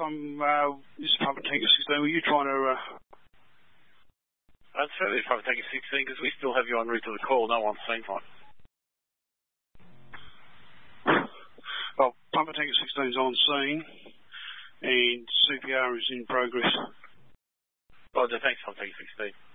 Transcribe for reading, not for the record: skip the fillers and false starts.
This is Papa Tanker 16. Were you trying to... Certainly Papa Tanker 16, because we still have you en route to the call. No one's seen one. Well, Papa Tanker 16 is on scene, and CPR is in progress. Roger, thanks, Papa Tanker 16.